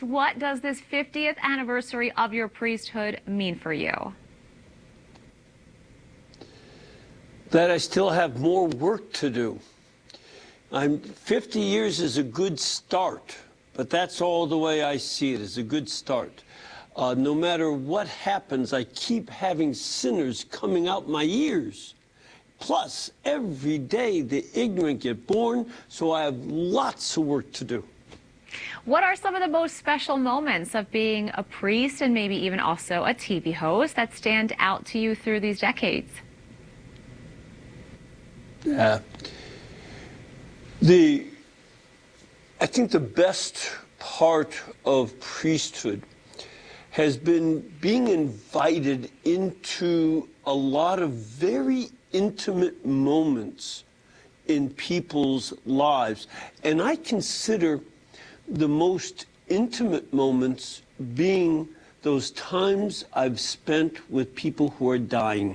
What does this 50th anniversary of your priesthood mean for you? That I still have more work to do. 50 years is a good start, but that's all the way I see it, is a good start. No matter what happens, I keep having sinners coming out my ears. Plus, every day the ignorant get born, so I have lots of work to do. What are some of the most special moments of being a priest and maybe even also a TV host that stand out to you through these decades? I think the best part of priesthood has been being invited into a lot of very intimate moments in people's lives. And I consider the most intimate moments being those times I've spent with people who are dying.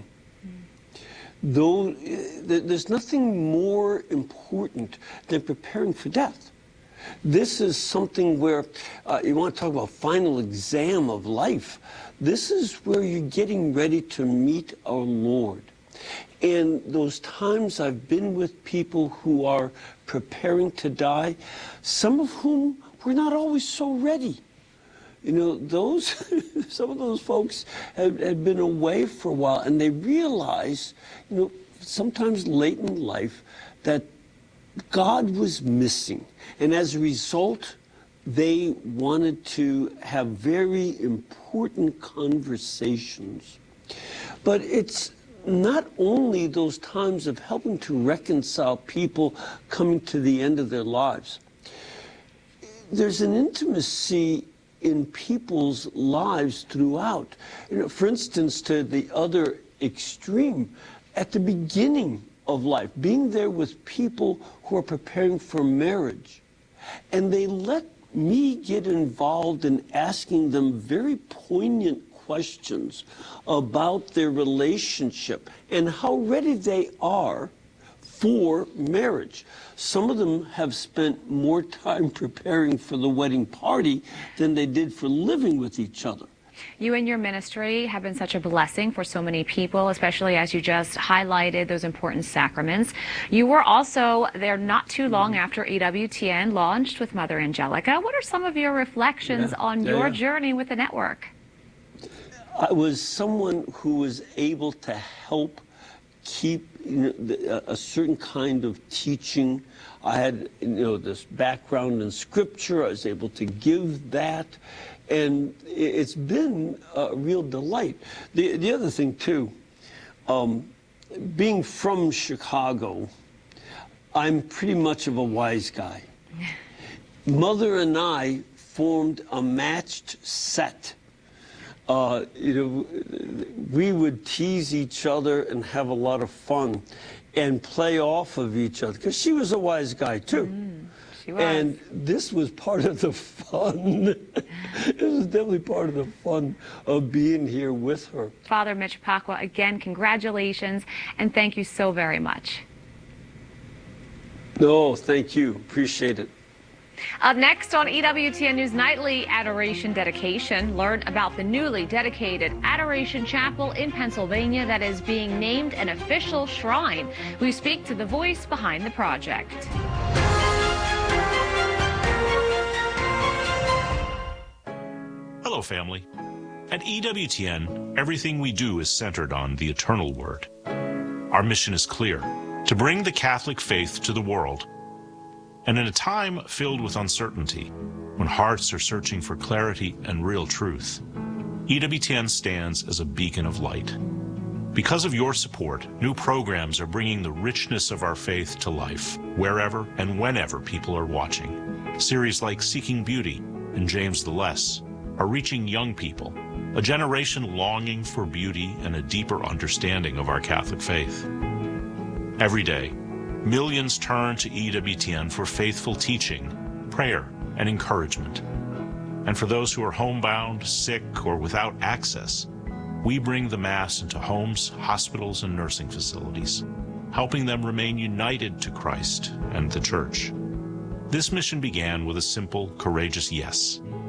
Though there's nothing more important than preparing for death. This is something where you want to talk about final exam of life. This is where you're getting ready to meet our Lord. And those times I've been with people who are preparing to die, some of whom were not always so ready. You know, some of those folks had been away for a while, and they realized, you know, sometimes late in life, that God was missing. And as a result, they wanted to have very important conversations. But it's not only those times of helping to reconcile people coming to the end of their lives. There's an intimacy in people's lives throughout. You know, for instance, to the other extreme, at the beginning of life, being there with people who are preparing for marriage. And they let me get involved in asking them very poignant questions about their relationship and how ready they are for marriage. Some of them have spent more time preparing for the wedding party than they did for living with each other. You and your ministry have been such a blessing for so many people, especially as you just highlighted those important sacraments. You were also there not too long after EWTN launched with Mother Angelica. What are some of your reflections on your journey with the network? I was someone who was able to help keep a certain kind of teaching. I had this background in Scripture. I was able to give that. And it's been a real delight. The other thing, too, being from Chicago, I'm pretty much of a wise guy. Mother and I formed a matched set. We would tease each other and have a lot of fun and play off of each other, because she was a wise guy, too. She was. And this was part of the fun. It was definitely part of the fun of being here with her. Father Michipakwa, again, congratulations, and thank you so very much. No, thank you. Appreciate it. Up next on EWTN News Nightly, Adoration Dedication. Learn about the newly dedicated Adoration Chapel in Pennsylvania that is being named an official shrine. We speak to the voice behind the project. Hello, family. At EWTN, everything we do is centered on the eternal word. Our mission is clear: to bring the Catholic faith to the world. And in a time filled with uncertainty, when hearts are searching for clarity and real truth, EWTN stands as a beacon of light. Because of your support, new programs are bringing the richness of our faith to life, wherever and whenever people are watching. Series like Seeking Beauty and James the Less are reaching young people, a generation longing for beauty and a deeper understanding of our Catholic faith. Every day, millions turn to EWTN for faithful teaching, prayer, and encouragement. And for those who are homebound, sick, or without access, we bring the Mass into homes, hospitals, and nursing facilities, helping them remain united to Christ and the Church. This mission began with a simple, courageous yes.